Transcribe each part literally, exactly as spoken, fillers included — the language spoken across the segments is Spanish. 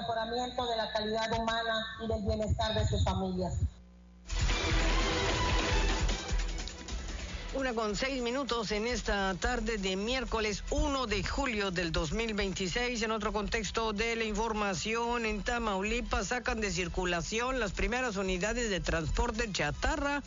mejoramiento de la calidad humana y del bienestar de sus familias. Una con seis minutos en esta tarde de miércoles uno de julio del dos mil veintiséis. En otro contexto de la información, en Tamaulipas sacan de circulación las primeras unidades de transporte chatarra.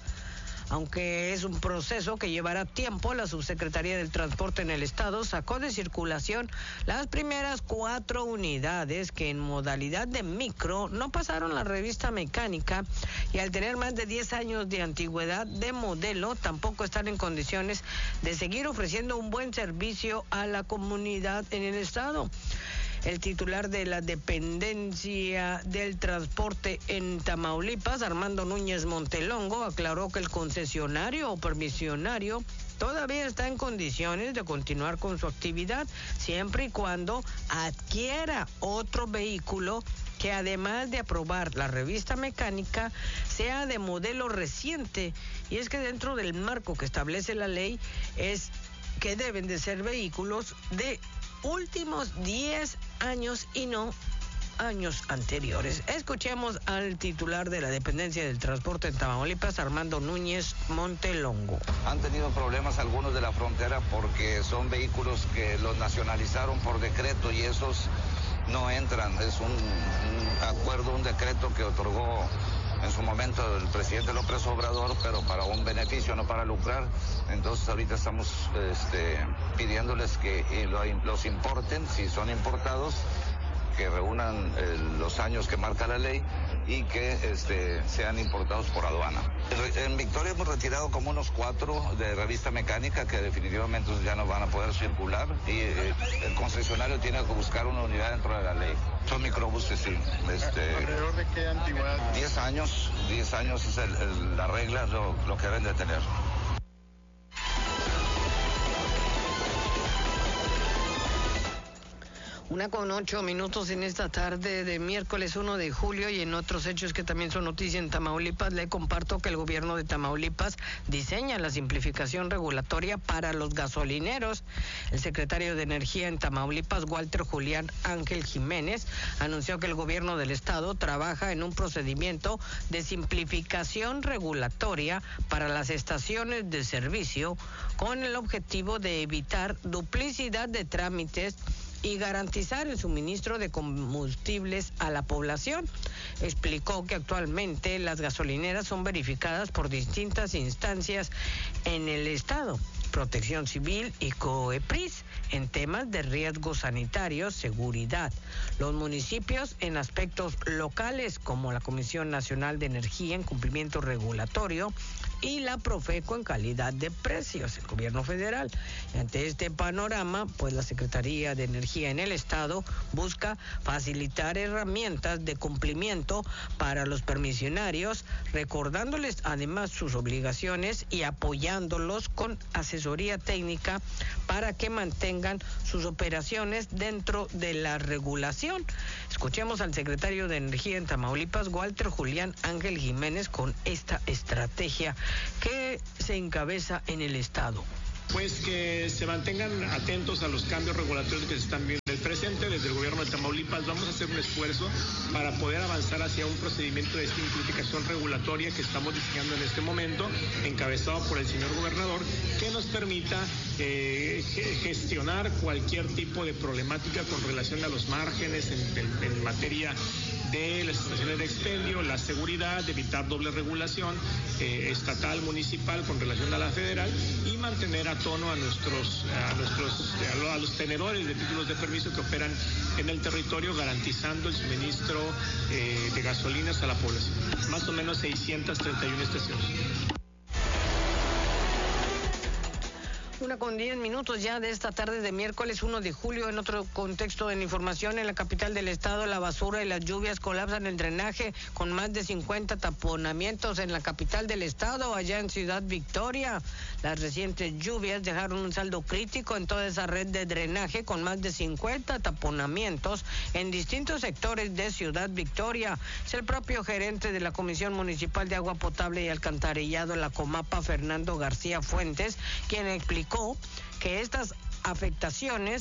Aunque es un proceso que llevará tiempo, la Subsecretaría del Transporte en el Estado sacó de circulación las primeras cuatro unidades que en modalidad de micro no pasaron la revista mecánica y al tener más de diez años de antigüedad de modelo tampoco están en condiciones de seguir ofreciendo un buen servicio a la comunidad en el Estado. El titular de la dependencia del transporte en Tamaulipas, Armando Núñez Montelongo, aclaró que el concesionario o permisionario todavía está en condiciones de continuar con su actividad siempre y cuando adquiera otro vehículo que además de aprobar la revista mecánica sea de modelo reciente. Y es que dentro del marco que establece la ley es que deben de ser vehículos de últimos diez años y no años anteriores. Escuchemos al titular de la dependencia del transporte en Tamaulipas, Armando Núñez Montelongo. Han tenido problemas algunos de la frontera porque son vehículos que los nacionalizaron por decreto y esos no entran. Es un, un acuerdo, un decreto que otorgó en su momento el presidente López Obrador, pero para un beneficio, no para lucrar. Entonces ahorita estamos este, pidiéndoles que eh, lo, los importen, si son importados, que reúnan eh, los años que marca la ley y que este, sean importados por aduana. En Victoria hemos retirado como unos cuatro de revista mecánica que definitivamente ya no van a poder circular y eh, el concesionario tiene que buscar una unidad dentro de la ley. Son microbuses, sí. Este, ¿Alrededor de qué antigüedad? diez años, diez años es el, el, la regla, lo, lo que deben de tener. Una con ocho minutos en esta tarde de miércoles uno de julio y en otros hechos que también son noticia en Tamaulipas, le comparto que el gobierno de Tamaulipas diseña la simplificación regulatoria para los gasolineros. El secretario de Energía en Tamaulipas, Walter Julián Ángel Jiménez, anunció que el gobierno del estado trabaja en un procedimiento de simplificación regulatoria para las estaciones de servicio con el objetivo de evitar duplicidad de trámites y garantizar el suministro de combustibles a la población. Explicó que actualmente las gasolineras son verificadas por distintas instancias en el estado, Protección Civil y COEPRIS, en temas de riesgos sanitarios, seguridad. Los municipios en aspectos locales, como la Comisión Nacional de Energía en cumplimiento regulatorio y la Profeco en calidad de precios, el gobierno federal. Ante este panorama, pues la Secretaría de Energía en el estado busca facilitar herramientas de cumplimiento para los permisionarios, recordándoles además sus obligaciones y apoyándolos con asesoría técnica para que mantengan sus operaciones dentro de la regulación. Escuchemos al secretario de Energía en Tamaulipas, Walter Julián Ángel Jiménez, con esta estrategia que se encabeza en el estado. Pues que se mantengan atentos a los cambios regulatorios que se están viendo en el presente. Desde el gobierno de Tamaulipas vamos a hacer un esfuerzo para poder avanzar hacia un procedimiento de simplificación regulatoria que estamos diseñando en este momento, encabezado por el señor gobernador, que nos permita eh, gestionar cualquier tipo de problemática con relación a los márgenes en, en, en materia de las estaciones de expendio, la seguridad, evitar doble regulación eh, estatal, municipal con relación a la federal y mantener a tono a nuestros a nuestros a los tenedores de títulos de permiso que operan en el territorio, garantizando el suministro eh, de gasolinas a la población. Más o menos seiscientas treinta y una estaciones. Una con diez minutos ya de esta tarde de miércoles uno de julio. En otro contexto de la información, en la capital del estado, la basura y las lluvias colapsan el drenaje con más de cincuenta taponamientos en la capital del estado, allá en Ciudad Victoria. Las recientes lluvias dejaron un saldo crítico en toda esa red de drenaje con más de cincuenta taponamientos en distintos sectores de Ciudad Victoria. Es el propio gerente de la Comisión Municipal de Agua Potable y Alcantarillado, la Comapa, Fernando García Fuentes, quien explicó que estas afectaciones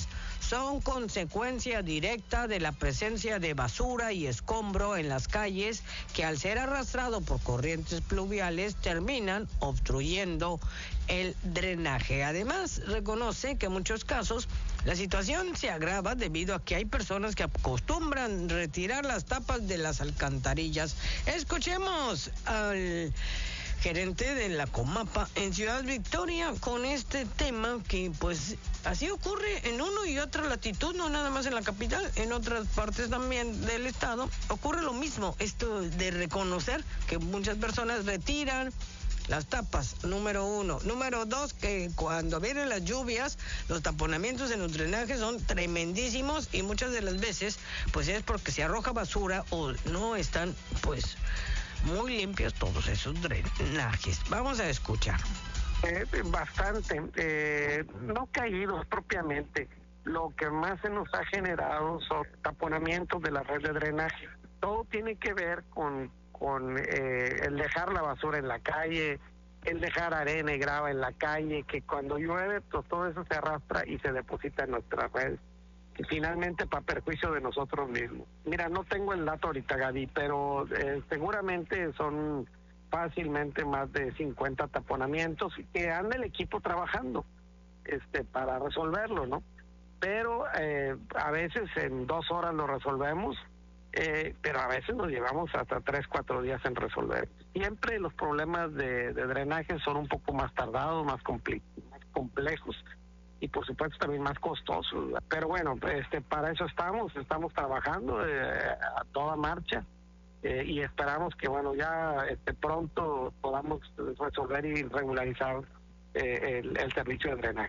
son consecuencia directa de la presencia de basura y escombro en las calles que al ser arrastrado por corrientes pluviales terminan obstruyendo el drenaje. Además, reconoce que en muchos casos la situación se agrava debido a que hay personas que acostumbran retirar las tapas de las alcantarillas. Escuchemos al gerente de la Comapa en Ciudad Victoria con este tema que pues así ocurre en uno y otra latitud, no nada más en la capital, en otras partes también del estado ocurre lo mismo, esto de reconocer que muchas personas retiran las tapas, número uno. Número dos, que cuando vienen las lluvias, los taponamientos en los drenajes son tremendísimos y muchas de las veces, pues es porque se arroja basura o no están, pues, muy limpios todos esos drenajes. Vamos a escuchar. Eh, bastante, eh, no caídos propiamente. Lo que más se nos ha generado son taponamientos de la red de drenaje. Todo tiene que ver con con eh, el dejar la basura en la calle, el dejar arena y grava en la calle, que cuando llueve pues, todo eso se arrastra y se deposita en nuestra red, y finalmente para perjuicio de nosotros mismos. Mira, no tengo el dato ahorita, Gaby, pero eh, seguramente son fácilmente más de cincuenta taponamientos que anda el equipo trabajando este para resolverlo, ¿no? Pero eh, a veces en dos horas lo resolvemos, Eh, pero a veces nos llevamos hasta tres, cuatro días en resolver. Siempre los problemas de, de drenaje son un poco más tardados, más, compli- más complejos y por supuesto también más costosos. Pero bueno, este para eso estamos, estamos trabajando eh, a toda marcha eh, y esperamos que bueno ya este pronto podamos resolver y regularizar eh, el, el servicio de drenaje.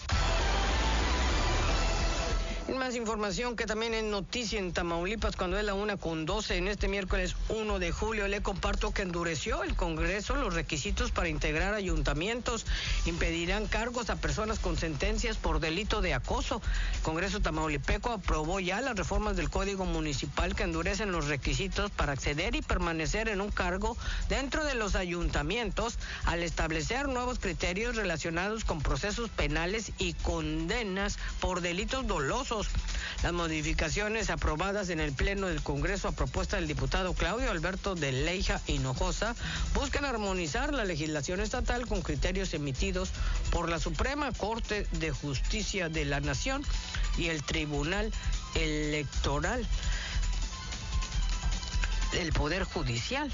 Más información que también es noticia en Tamaulipas cuando es la una con doce en este miércoles uno de julio. Le comparto que endureció el Congreso los requisitos para integrar ayuntamientos. Impedirán cargos a personas con sentencias por delito de acoso. El Congreso tamaulipeco aprobó ya las reformas del Código Municipal que endurecen los requisitos para acceder y permanecer en un cargo dentro de los ayuntamientos al establecer nuevos criterios relacionados con procesos penales y condenas por delitos dolosos. Las modificaciones aprobadas en el Pleno del Congreso a propuesta del diputado Claudio Alberto de Leija Hinojosa buscan armonizar la legislación estatal con criterios emitidos por la Suprema Corte de Justicia de la Nación y el Tribunal Electoral del Poder Judicial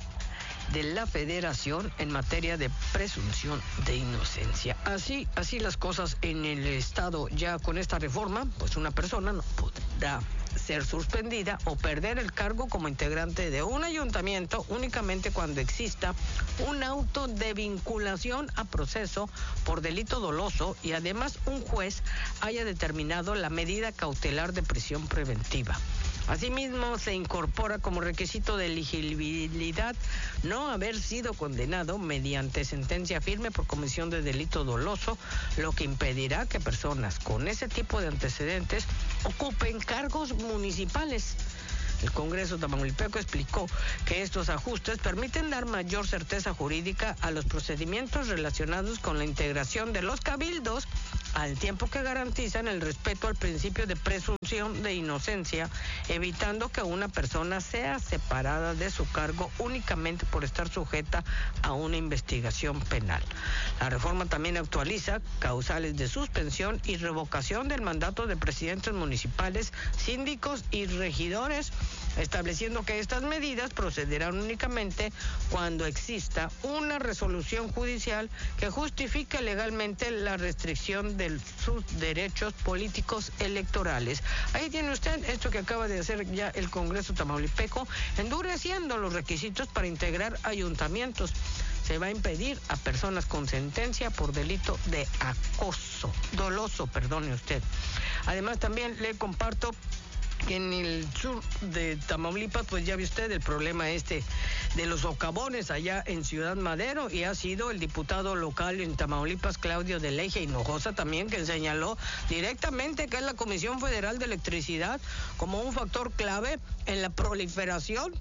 de la Federación en materia de presunción de inocencia. Así, así las cosas en el Estado. Ya con esta reforma, pues una persona no podrá ser suspendida o perder el cargo como integrante de un ayuntamiento únicamente cuando exista un auto de vinculación a proceso por delito doloso y además un juez haya determinado la medida cautelar de prisión preventiva. Asimismo, se incorpora como requisito de elegibilidad no haber sido condenado mediante sentencia firme por comisión de delito doloso, lo que impedirá que personas con ese tipo de antecedentes ocupen cargos municipales. El Congreso tamaulipeco explicó que estos ajustes permiten dar mayor certeza jurídica a los procedimientos relacionados con la integración de los cabildos, al tiempo que garantizan el respeto al principio de presunción de inocencia, evitando que una persona sea separada de su cargo únicamente por estar sujeta a una investigación penal. La reforma también actualiza causales de suspensión y revocación del mandato de presidentes municipales, síndicos y regidores, estableciendo que estas medidas procederán únicamente cuando exista una resolución judicial que justifique legalmente la restricción de sus derechos políticos electorales. Ahí tiene usted esto que acaba de hacer ya el Congreso tamaulipeco, endureciendo los requisitos para integrar ayuntamientos. Se va a impedir a personas con sentencia por delito de acoso, doloso, perdone usted. Además, también le comparto que en el sur de Tamaulipas, pues ya ve usted el problema este de los socavones allá en Ciudad Madero, y ha sido el diputado local en Tamaulipas, Claudio de Leija Hinojosa, también, que señaló directamente que es la Comisión Federal de Electricidad como un factor clave en la proliferación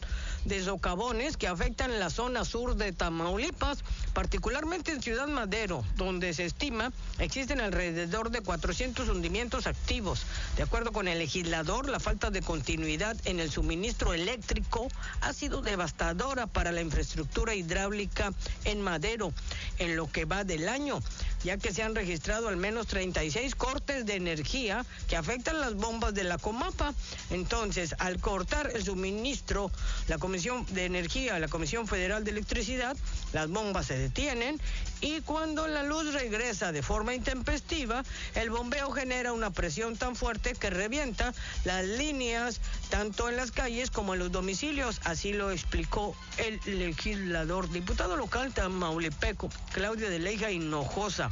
de socavones que afectan la zona sur de Tamaulipas, particularmente en Ciudad Madero, donde se estima existen alrededor de cuatrocientos hundimientos activos. De acuerdo con el legislador, la falta de continuidad en el suministro eléctrico ha sido devastadora para la infraestructura hidráulica en Madero en lo que va del año, ya que se han registrado al menos treinta y seis cortes de energía que afectan las bombas de la Comapa. Entonces, al cortar el suministro, la Comisión de Energía, la Comisión Federal de Electricidad, las bombas se detienen y cuando la luz regresa de forma intempestiva, el bombeo genera una presión tan fuerte que revienta las líneas tanto en las calles como en los domicilios. Así lo explicó el legislador, diputado local tamaulipeco, Claudia de Leija Hinojosa.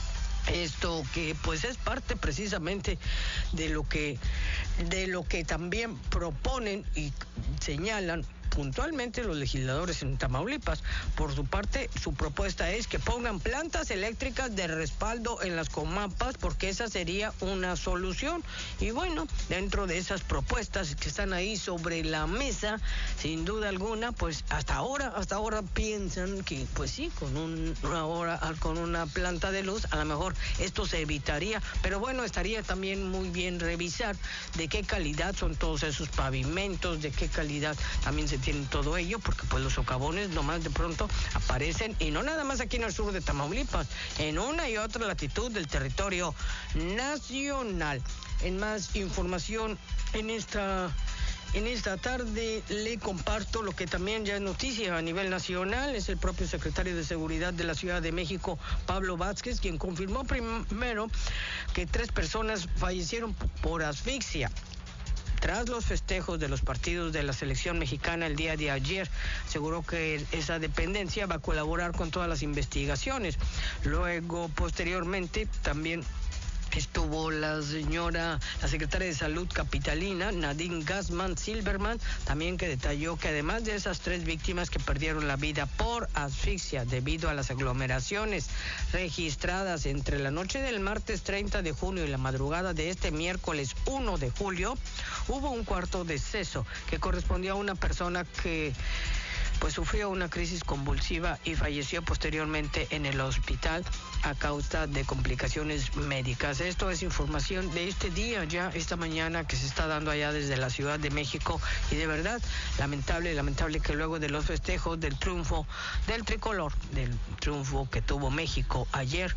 Esto que pues es parte precisamente de lo que de lo que también proponen y señalan puntualmente los legisladores en Tamaulipas. Por su parte, su propuesta es que pongan plantas eléctricas de respaldo en las comapas, porque esa sería una solución. Y bueno, dentro de esas propuestas que están ahí sobre la mesa, sin duda alguna, pues hasta ahora, hasta ahora piensan que, pues sí, con un, una hora, con una planta de luz, a lo mejor esto se evitaría, pero bueno, estaría también muy bien revisar de qué calidad son todos esos pavimentos, de qué calidad también se tienen todo ello, porque pues los socavones nomás de pronto aparecen, y no nada más aquí en el sur de Tamaulipas, en una y otra latitud del territorio nacional. En más información en esta En esta tarde le comparto lo que también ya es noticia a nivel nacional. Es el propio secretario de Seguridad de la Ciudad de México, Pablo Vázquez, quien confirmó primero que tres personas fallecieron por asfixia tras los festejos de los partidos de la selección mexicana el día de ayer. Aseguró que esa dependencia va a colaborar con todas las investigaciones. Luego, posteriormente, también estuvo la señora, la secretaria de Salud capitalina, Nadine Gassman Silverman, también, que detalló que además de esas tres víctimas que perdieron la vida por asfixia debido a las aglomeraciones registradas entre la noche del martes treinta de junio y la madrugada de este miércoles uno de julio, hubo un cuarto deceso que correspondió a una persona que pues sufrió una crisis convulsiva y falleció posteriormente en el hospital a causa de complicaciones médicas. Esto es información de este día, ya esta mañana, que se está dando allá desde la Ciudad de México, y de verdad lamentable, lamentable que luego de los festejos del triunfo del tricolor, del triunfo que tuvo México ayer,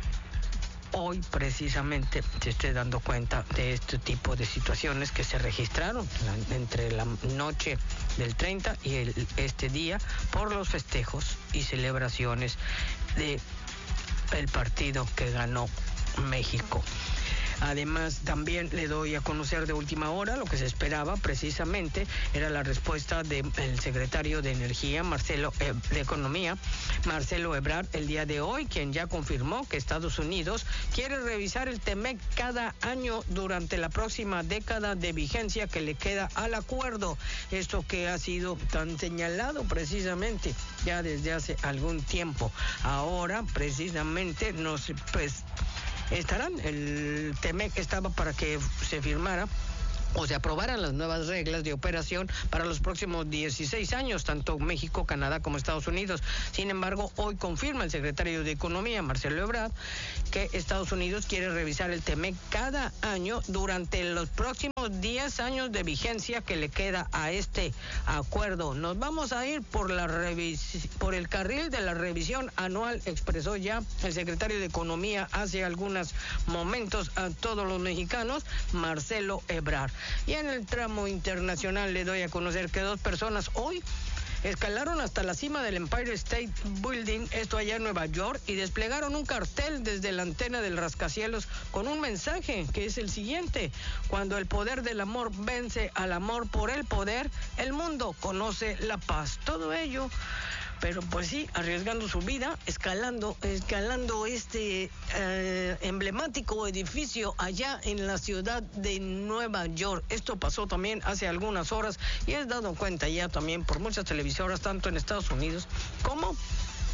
hoy precisamente se esté dando cuenta de este tipo de situaciones que se registraron la, entre la noche del treinta y el, este día por los festejos y celebraciones de el partido que ganó México. Además, también le doy a conocer de última hora lo que se esperaba, precisamente, era la respuesta del secretario de Energía, Marcelo, eh, de Economía, Marcelo Ebrard, el día de hoy, quien ya confirmó que Estados Unidos quiere revisar el TEMEC cada año durante la próxima década de vigencia que le queda al acuerdo. Esto que ha sido tan señalado precisamente ya desde hace algún tiempo. Ahora, precisamente, nos pues estarán, el TEMEC estaba para que se firmara o se aprobaran las nuevas reglas de operación para los próximos dieciséis años, tanto México, Canadá como Estados Unidos. Sin embargo, hoy confirma el secretario de Economía, Marcelo Ebrard, que Estados Unidos quiere revisar el TEMEC cada año durante los próximos diez años de vigencia que le queda a este acuerdo. Nos vamos a ir por la revis- por el carril de la revisión anual, expresó ya el secretario de Economía hace algunos momentos a todos los mexicanos, Marcelo Ebrard. Y en el tramo internacional le doy a conocer que dos personas hoy escalaron hasta la cima del Empire State Building, esto allá en Nueva York, y desplegaron un cartel desde la antena del rascacielos con un mensaje que es el siguiente: cuando el poder del amor vence al amor por el poder, el mundo conoce la paz. Todo ello, pero pues sí, arriesgando su vida, escalando, escalando este eh, emblemático edificio allá en la ciudad de Nueva York. Esto pasó también hace algunas horas y es dado cuenta ya también por muchas televisoras, tanto en Estados Unidos como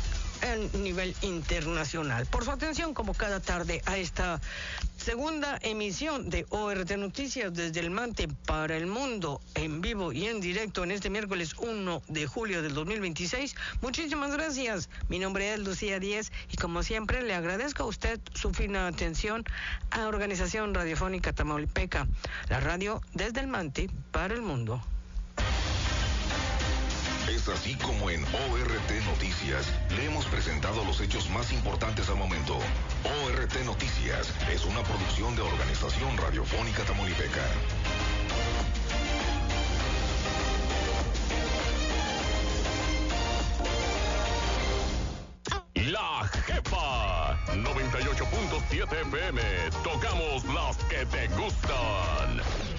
a nivel internacional. Por su atención, como cada tarde, a esta segunda emisión de O R T Noticias desde el Mante para el mundo, en vivo y en directo en este miércoles uno de julio del dos mil veintiséis. Muchísimas gracias. Mi nombre es Lucía Díez y como siempre le agradezco a usted su fina atención a Organización Radiofónica Tamaulipeca, la radio desde el Mante para el mundo. Es así como en O R T Noticias le hemos presentado los hechos más importantes al momento. O R T Noticias es una producción de Organización Radiofónica Tamaulipeca. La Jefa noventa y ocho punto siete F M. Tocamos las que te gustan.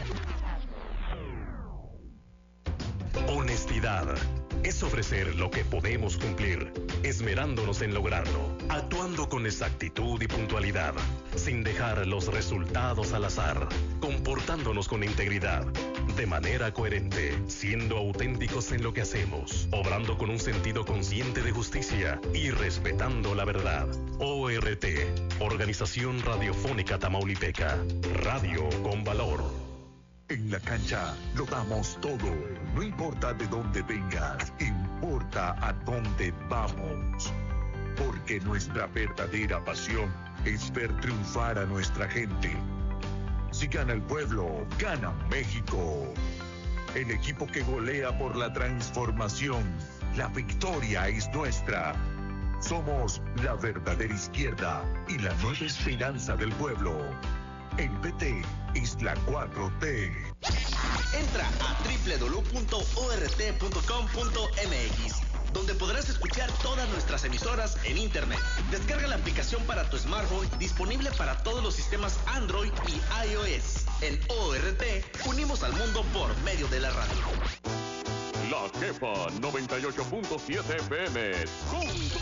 Honestidad es ofrecer lo que podemos cumplir, esmerándonos en lograrlo, actuando con exactitud y puntualidad, sin dejar los resultados al azar, comportándonos con integridad, de manera coherente, siendo auténticos en lo que hacemos, obrando con un sentido consciente de justicia y respetando la verdad. O R T, Organización Radiofónica Tamaulipeca, radio con valor. En la cancha lo damos todo, no importa de dónde vengas, importa a dónde vamos. Porque nuestra verdadera pasión es ver triunfar a nuestra gente. Si gana el pueblo, gana México. El equipo que golea por la transformación, la victoria es nuestra. Somos la verdadera izquierda y la nueva esperanza del pueblo. El P T es la cuatro T. Entra a doble u doble u doble u punto o r t punto com punto m x, donde podrás escuchar todas nuestras emisoras en internet. Descarga la aplicación para tu smartphone, disponible para todos los sistemas Android y iOS. En O R T, unimos al mundo por medio de la radio. La Jefa noventa y ocho punto siete F M. Juntos